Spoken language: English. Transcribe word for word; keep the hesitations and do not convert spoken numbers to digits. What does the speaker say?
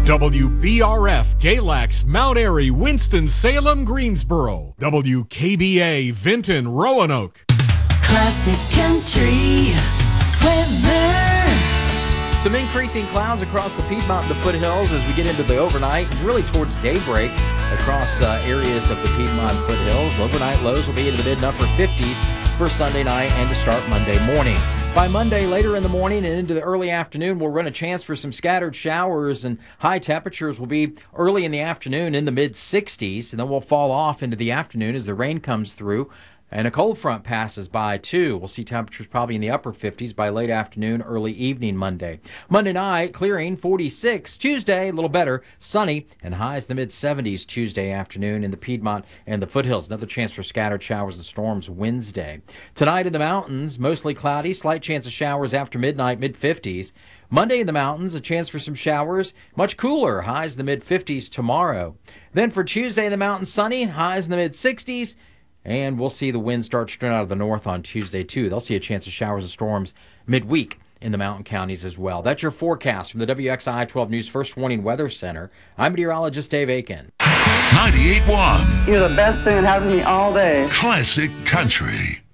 W B R F, Galax, Mount Airy, Winston-Salem, Greensboro. W K B A, Vinton, Roanoke. Classic Country weather. Some increasing clouds across the Piedmont and the foothills as we get into the overnight, really towards daybreak across uh, areas of the Piedmont foothills. Overnight lows will be into the mid and upper fifties for Sunday night and to start Monday morning. By Monday, later in the morning and into the early afternoon, we'll run a chance for some scattered showers, and high temperatures will be early in the afternoon in the mid sixties, and then we'll fall off into the afternoon as the rain comes through. And a cold front passes by, too. We'll see temperatures probably in the upper fifties by late afternoon, early evening Monday. Monday night, clearing, forty-six. Tuesday, a little better, sunny, and highs in the mid seventies Tuesday afternoon in the Piedmont and the foothills. Another chance for scattered showers and storms Wednesday. Tonight in the mountains, mostly cloudy, slight chance of showers after midnight, mid fifties. Monday in the mountains, a chance for some showers, much cooler, highs in the mid fifties tomorrow. Then for Tuesday in the mountains, sunny, highs in the mid sixties. And we'll see the wind start straight out of the north on Tuesday, too. They'll see a chance of showers and storms midweek in the mountain counties as well. That's your forecast from the W X I twelve News First Warning Weather Center. I'm meteorologist Dave Aiken. ninety-eight point one. You're the best thing that happened to me all day. Classic Country.